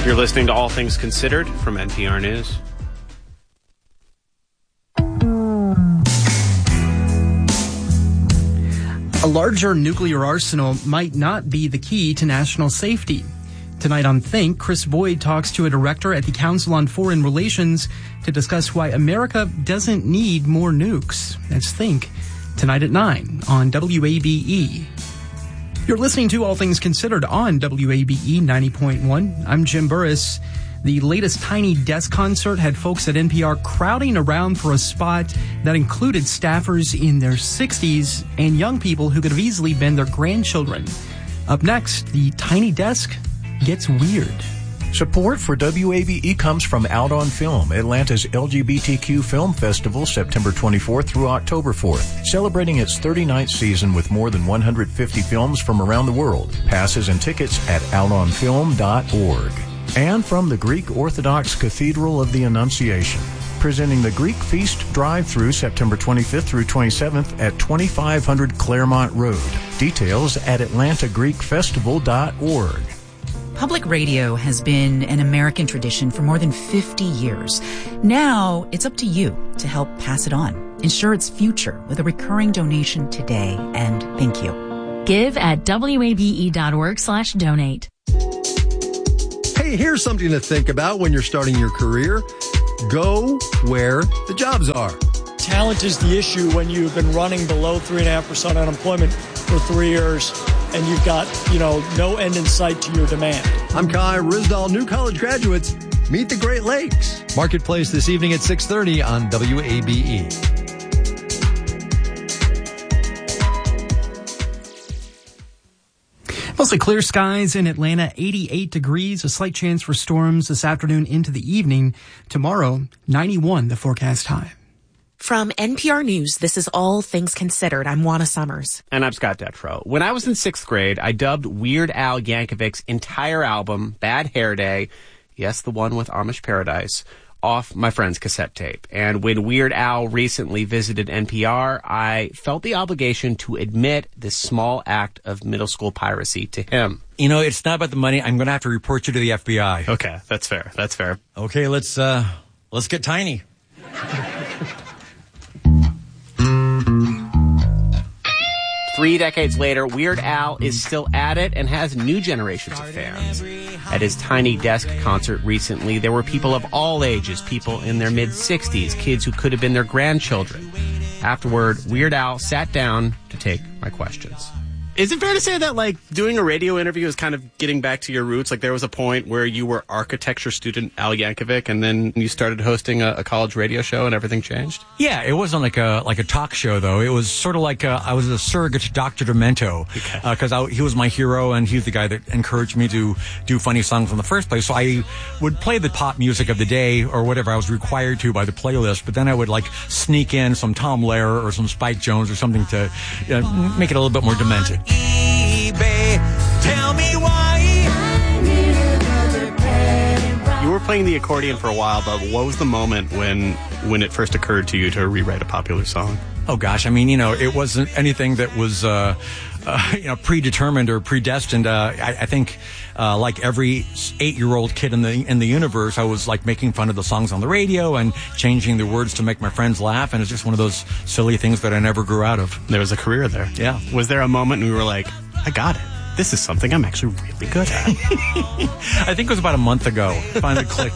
You're listening to All Things Considered from NPR News. A larger nuclear arsenal might not be the key to national safety. Tonight on Think, Chris Boyd talks to a director at the Council on Foreign Relations to discuss why America doesn't need more nukes. That's Think, tonight at 9 on WABE. You're listening to All Things Considered on WABE 90.1. I'm Jim Burris. The latest Tiny Desk concert had folks at NPR crowding around for a spot that included staffers in their 60s and young people who could have easily been their grandchildren. Up next, the Tiny Desk gets weird. Support for WABE comes from Out on Film, Atlanta's LGBTQ film festival, September 24th through October 4th, celebrating its 39th season with more than 150 films from around the world. Passes and tickets at outonfilm.org. And from the Greek Orthodox Cathedral of the Annunciation, presenting the Greek Feast Drive-Thru September 25th through 27th at 2500 Claremont Road. Details at atlantagreekfestival.org. Public radio has been an American tradition for more than 50 years. Now, it's up to you to help pass it on. Ensure its future with a recurring donation today, and thank you. Give at wabe.org/donate. Hey, here's something to think about when you're starting your career. Go where the jobs are. Talent is the issue when you've been running below 3.5% unemployment for 3 years and you've got, no end in sight to your demand. I'm Kai Rizdal. New college graduates, meet the Great Lakes. Marketplace this evening at 6:30 on WABE. Mostly clear skies in Atlanta, 88 degrees, a slight chance for storms this afternoon into the evening. Tomorrow, 91 the forecast high. From NPR News, this is All Things Considered. I'm Juana Summers. And I'm Scott Detrow. When I was in 6th grade, I dubbed Weird Al Yankovic's entire album, Bad Hair Day, yes, the one with Amish Paradise, off my friend's cassette tape. And when Weird Al recently visited NPR, I felt the obligation to admit this small act of middle school piracy to him. It's not about the money. I'm going to have to report you to the FBI. Okay, that's fair. That's fair. Okay, let's get tiny. 3 decades later, Weird Al is still at it and has new generations of fans. At his Tiny Desk concert recently, there were people of all ages, people in their mid-60s, kids who could have been their grandchildren. Afterward, Weird Al sat down to take my questions. Is it fair to say that, doing a radio interview is kind of getting back to your roots? There was a point where you were architecture student Al Yankovic, and then you started hosting a college radio show, and everything changed? Yeah, it wasn't like a talk show, though. It was sort of like I was a surrogate to Dr. Demento, because he was my hero, and he was the guy that encouraged me to do funny songs in the first place. So I would play the pop music of the day, or whatever I was required to by the playlist, but then I would, sneak in some Tom Lehrer or some Spike Jones or something to make it a little bit more demented. eBay, tell me why. You were playing the accordion for a while, but what was the moment when it first occurred to you to rewrite a popular song? Oh gosh, it wasn't anything that was predetermined or predestined. I think like every 8-year-old kid in the universe, I was making fun of the songs on the radio and changing the words to make my friends laugh, and it's just one of those silly things that I never grew out of. There was a career there. Yeah. Was there a moment when you were like, I got it. This is something I'm actually really good at? I think it was about a month ago. Finally clicked.